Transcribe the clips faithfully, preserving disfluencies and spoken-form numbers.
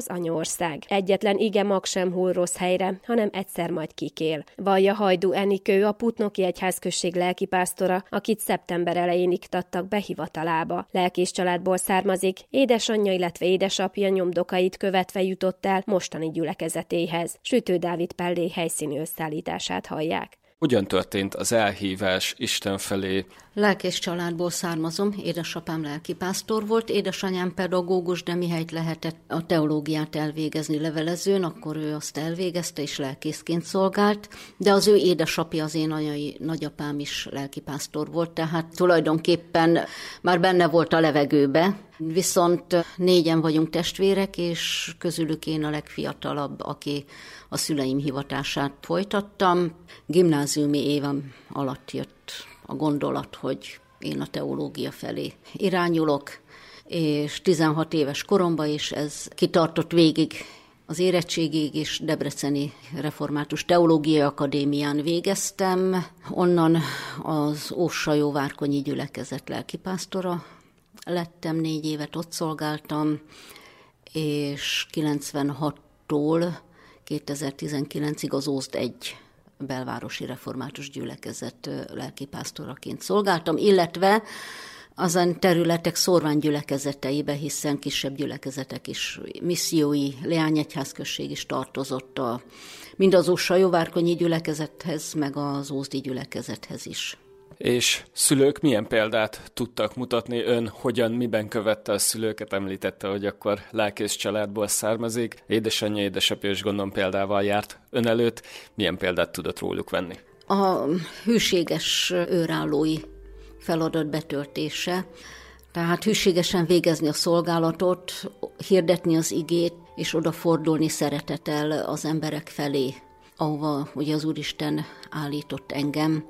az anyaország. Egyetlen ige mag sem hull rossz helyre, hanem egyszer majd kikél. Vallja Hajdú Enikő, a Putnoki egyházközség lelkipásztora, akit szeptember elején iktattak be hivatalába. Lelkész családból származik, édesanyja, illetve édesapja nyomdokait követve jutott el mostani gyülekezetéhez. Sütő Dávid Pellé helyszíni összeállítását hallják. Hogyan történt az elhívás Isten felé? Lelkész családból származom, édesapám lelkipásztor volt, édesanyám pedagógus, de mihelyt lehetett a teológiát elvégezni levelezőn, akkor ő azt elvégezte és lelkészként szolgált, de az ő édesapja, az én anyai nagyapám is lelkipásztor volt, tehát tulajdonképpen már benne volt a levegőbe, viszont négyen vagyunk testvérek, és közülük én a legfiatalabb, aki a szüleim hivatását folytattam. Gimnáziumi évem alatt jött a gondolat, hogy én a teológia felé irányulok, és tizenhat éves koromban is ez kitartott végig az érettségig, és Debreceni Református Teológiai Akadémián végeztem. Onnan az Óssajó-Várkonyi gyülekezet lelkipásztora lettem, négy évet ott szolgáltam, és kilencvenhattól kétezer-tizenkilencig az Ózd egy belvárosi református gyülekezet lelkipásztoraként szolgáltam, illetve azon területek szórványgyülekezeteibe, hiszen kisebb gyülekezetek is, missziói, leányegyházközség is tartozott a, mind az Óssajó-Várkonyi gyülekezethez, meg az ózdi gyülekezethez is. És szülők milyen példát tudtak mutatni? Ön hogyan, miben követte a szülőket? Említette, hogy akkor lelkész családból származik. Édesanyja, édesapja is gondolom példával járt ön előtt. Milyen példát tudott róluk venni? A hűséges őrállói feladat betöltése, tehát hűségesen végezni a szolgálatot, hirdetni az igét, és odafordulni szeretettel az emberek felé, ahova ugye az Úristen állított engem,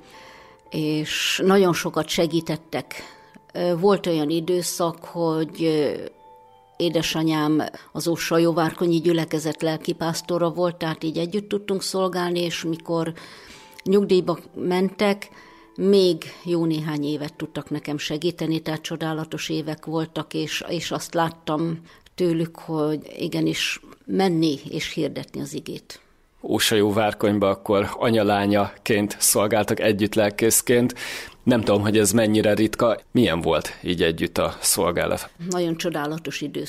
és nagyon sokat segítettek. Volt olyan időszak, hogy édesanyám az Óssajó-Várkonyi gyülekezet lelkipásztora volt, tehát így együtt tudtunk szolgálni, és mikor nyugdíjba mentek, még jó néhány évet tudtak nekem segíteni, tehát csodálatos évek voltak, és, és azt láttam tőlük, hogy igenis menni és hirdetni az igét. Óssajó-Várkonyba akkor anyalányaként szolgáltak együtt lelkészként. Nem tudom, hogy ez mennyire ritka. Milyen volt így együtt a szolgálat? Nagyon csodálatos időszak